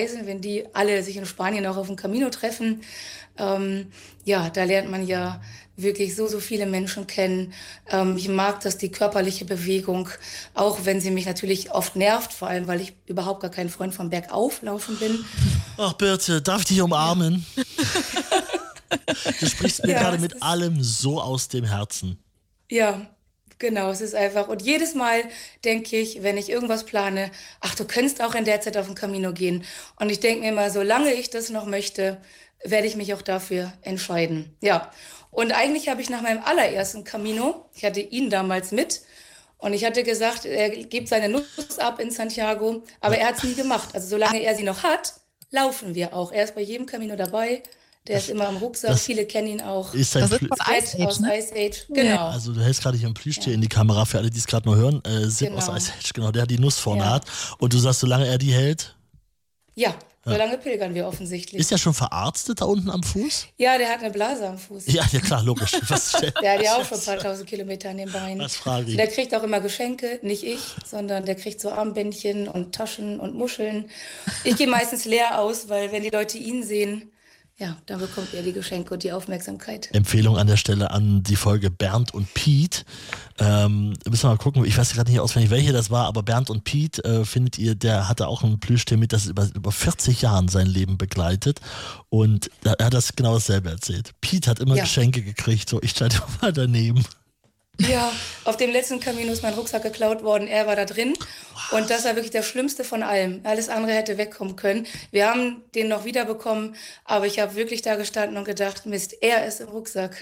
Reisen, wenn die alle sich in Spanien auch auf dem Camino treffen. Da lernt man ja wirklich so viele Menschen kennen. Ich mag das, die körperliche Bewegung, auch wenn sie mich natürlich oft nervt, vor allem, weil ich überhaupt gar kein Freund vom Bergauflaufen bin. Ach Birte, darf ich dich umarmen? Du sprichst mir gerade mit allem so aus dem Herzen. Ja, genau, es ist einfach. Und jedes Mal denke ich, wenn ich irgendwas plane, ach, du könntest auch in der Zeit auf den Camino gehen. Und ich denke mir immer, solange ich das noch möchte, werde ich mich auch dafür entscheiden. Ja. Und eigentlich habe ich nach meinem allerersten Camino, ich hatte ihn damals mit, und ich hatte gesagt, er gibt seine Nuss ab in Santiago, aber er hat es nie gemacht. Also solange er sie noch hat, laufen wir auch. Er ist bei jedem Camino dabei. Der ist immer am Rucksack, viele kennen ihn auch. Ist das ist von Ice Age, aus Ice Age, genau. Also du hältst gerade hier ein Plüschtier in die Kamera, für alle, die es gerade nur hören. Sid aus Ice Age, genau, der hat die Nuss vorne hat. Und du sagst, solange er die hält? Ja, solange pilgern wir offensichtlich. Ist er schon verarztet da unten am Fuß? Ja, der hat eine Blase am Fuß. Ja, klar, logisch. Der hat ja auch schon ein paar tausend Kilometer an den Beinen. Was frage ich? Der kriegt auch immer Geschenke, nicht ich, sondern der kriegt so Armbändchen und Taschen und Muscheln. Ich gehe meistens leer aus, weil wenn die Leute ihn sehen, ja, dann bekommt er die Geschenke und die Aufmerksamkeit. Empfehlung an der Stelle an die Folge Bernd und Piet. Müssen wir mal gucken, ich weiß gerade nicht auswendig, welche das war, aber Bernd und Piet, findet ihr, der hatte auch ein Plüschtier mit, das über 40 Jahren sein Leben begleitet. Und er hat das genau dasselbe erzählt. Piet hat immer Geschenke gekriegt, so ich stand immer mal daneben. Ja, auf dem letzten Camino ist mein Rucksack geklaut worden. Er war da drin. Und das war wirklich das Schlimmste von allem. Alles andere hätte wegkommen können. Wir haben den noch wiederbekommen, aber ich habe wirklich da gestanden und gedacht, Mist, er ist im Rucksack.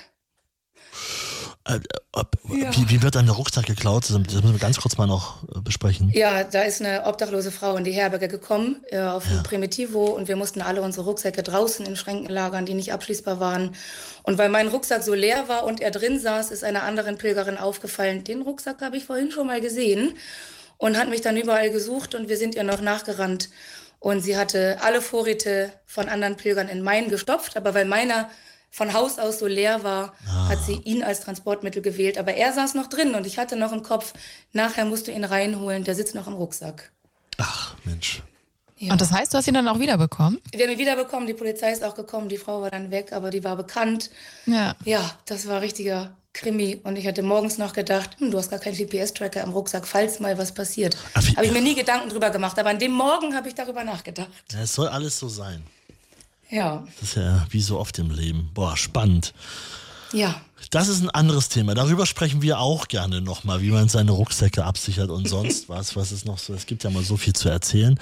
Wie wird ein Rucksack geklaut? Das müssen wir ganz kurz mal noch besprechen. Ja, da ist eine obdachlose Frau in die Herberge gekommen, auf ein Primitivo, und wir mussten alle unsere Rucksäcke draußen in Schränken lagern, die nicht abschließbar waren. Und weil mein Rucksack so leer war und er drin saß, ist einer anderen Pilgerin aufgefallen, den Rucksack habe ich vorhin schon mal gesehen, und hat mich dann überall gesucht, und wir sind ihr noch nachgerannt. Und sie hatte alle Vorräte von anderen Pilgern in meinen gestopft, aber weil meiner von Haus aus so leer war, hat sie ihn als Transportmittel gewählt. Aber er saß noch drin, und ich hatte noch im Kopf, nachher musst du ihn reinholen, der sitzt noch im Rucksack. Ach, Mensch. Ja. Und das heißt, du hast ihn dann auch wiederbekommen? Wir haben ihn wiederbekommen, die Polizei ist auch gekommen, die Frau war dann weg, aber die war bekannt. Ja, das war richtiger Krimi. Und ich hatte morgens noch gedacht, du hast gar keinen GPS-Tracker im Rucksack, falls mal was passiert. Habe ich mir nie Gedanken drüber gemacht, aber an dem Morgen habe ich darüber nachgedacht. Ja, es soll alles so sein. Ja. Das ist ja wie so oft im Leben. Boah, spannend. Ja. Das ist ein anderes Thema. Darüber sprechen wir auch gerne nochmal, wie man seine Rucksäcke absichert und sonst was. Was ist noch so? Es gibt ja mal so viel zu erzählen.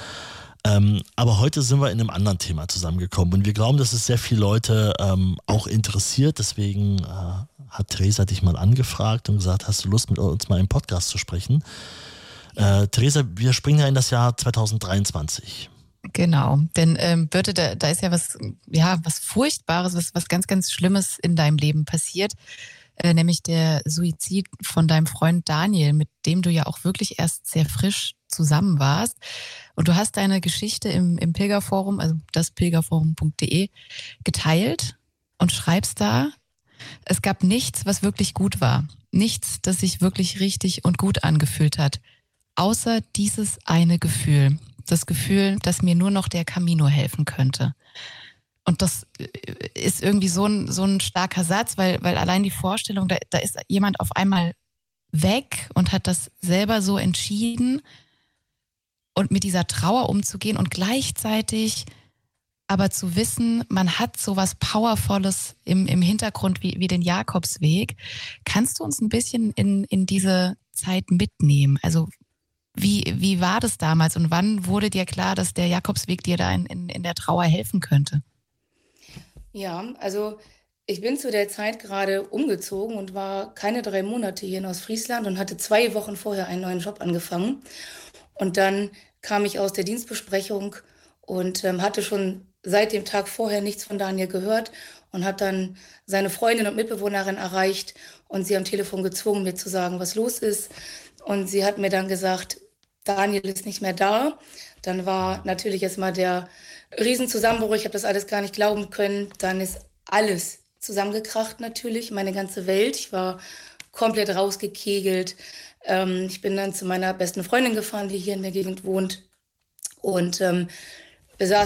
Aber heute sind wir in einem anderen Thema zusammengekommen. Und wir glauben, dass es sehr viele Leute auch interessiert. Deswegen hat Theresa dich mal angefragt und gesagt, hast du Lust, mit uns mal im Podcast zu sprechen? Theresa, wir springen ja in das Jahr 2023. Genau, denn Birte, da ist ja was Furchtbares, was ganz, ganz Schlimmes in deinem Leben passiert, nämlich der Suizid von deinem Freund Daniel, mit dem du ja auch wirklich erst sehr frisch zusammen warst. Und du hast deine Geschichte im Pilgerforum, also daspilgerforum.de, geteilt und schreibst da, es gab nichts, was wirklich gut war. Nichts, das sich wirklich richtig und gut angefühlt hat. Außer dieses eine Gefühl. Das Gefühl, dass mir nur noch der Camino helfen könnte. Und das ist irgendwie so ein starker Satz, weil allein die Vorstellung, da ist jemand auf einmal weg und hat das selber so entschieden, und mit dieser Trauer umzugehen und gleichzeitig aber zu wissen, man hat so was Powervolles im Hintergrund wie den Jakobsweg. Kannst du uns ein bisschen in diese Zeit mitnehmen? Also wie war das damals und wann wurde dir klar, dass der Jakobsweg dir da in der Trauer helfen könnte? Ja, also ich bin zu der Zeit gerade umgezogen und war keine 3 Monate hier in Ostfriesland und hatte 2 Wochen vorher einen neuen Job angefangen. Und dann kam ich aus der Dienstbesprechung und hatte schon seit dem Tag vorher nichts von Daniel gehört und habe dann seine Freundin und Mitbewohnerin erreicht und sie am Telefon gezwungen, mir zu sagen, was los ist. Und sie hat mir dann gesagt, Daniel ist nicht mehr da. Dann war natürlich erstmal der Riesenzusammenbruch. Ich habe das alles gar nicht glauben können. Dann ist alles zusammengekracht natürlich, meine ganze Welt. Ich war komplett rausgekegelt. Ich bin dann zu meiner besten Freundin gefahren, die hier in der Gegend wohnt. Und wir saßen